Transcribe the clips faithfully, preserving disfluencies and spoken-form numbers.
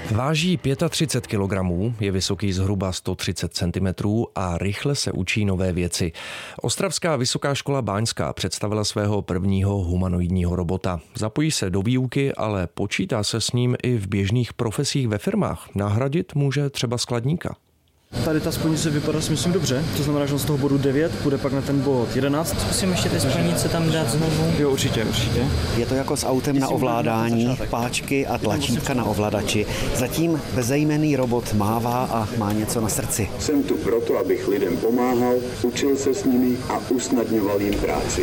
Váží třicet pět kilogramů, je vysoký zhruba sto třicet centimetrů a rychle se učí nové věci. Ostravská vysoká škola báňská představila svého prvního humanoidního robota. Zapojí se do výuky, ale počítá se s ním i v běžných profesích ve firmách. Nahradit může třeba skladníka. Tady ta spojnice vypadá, si myslím, dobře. To znamená, že on z toho bodu devět půjde pak na ten bod jedenáct. Zkusím ještě ty spojnice tam dát znovu. Jo, určitě, určitě. Je to jako s autem na ovládání, páčky a tlačítka na ovladači. Zatím bezejmenný robot mává a má něco na srdci. Jsem tu proto, abych lidem pomáhal, učil se s nimi a usnadňoval jim práci.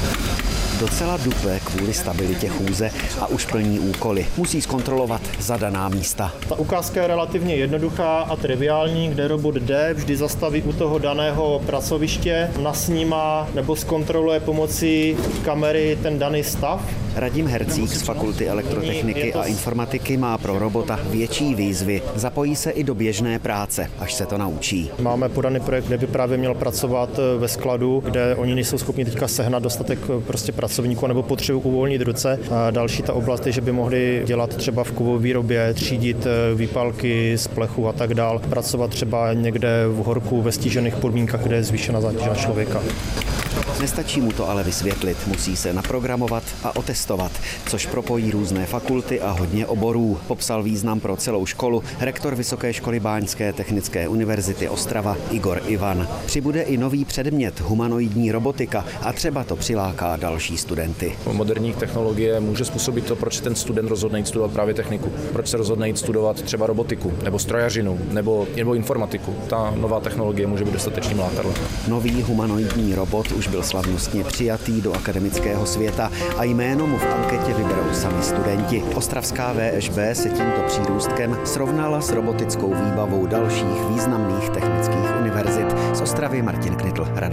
Docela dupé kvůli stabilitě chůze a už plní úkoly. Musí zkontrolovat zadaná místa. Ta ukázka je relativně jednoduchá a triviální, kde robot jde, vždy zastaví u toho daného pracoviště, nasnímá nebo zkontroluje pomocí kamery ten daný stav. Radim Hercík z Fakulty elektrotechniky a informatiky má pro robota větší výzvy. Zapojí se i do běžné práce, až se to naučí. Máme podaný projekt, kde by právě měl pracovat ve skladu, kde oni nejsou schopni teďka sehnat dostatek prostě pracovníků nebo potřebují uvolnit ruce. A další ta oblast je, že by mohli dělat třeba v kovové výrobě, třídit výpalky z plechu a tak dál. Pracovat třeba někde v horku ve stížených podmínkách, kde je zvýšená zátěž na člověka. Nestačí mu to ale vysvětlit, musí se naprogramovat a otestovat, což propojí různé fakulty a hodně oborů, popsal význam pro celou školu rektor Vysoké školy báňské technické univerzity Ostrava Igor Ivan. Přibude i nový předmět humanoidní robotika a třeba to přiláká další studenty. Moderní technologie může způsobit to, proč ten student rozhodne jít studovat právě techniku, proč se rozhodne jít studovat třeba robotiku, nebo strojařinu, nebo, nebo informatiku. Ta nová technologie může být dostatečným lákadlem. Nový humanoidní robot už byl slavnostně přijatý do akademického světa a jméno mu v anketě vyberou sami studenti. Ostravská V Š B se tímto přírůstkem srovnala s robotickou výbavou dalších významných technických univerzit. Z Ostravy Martin Knitl.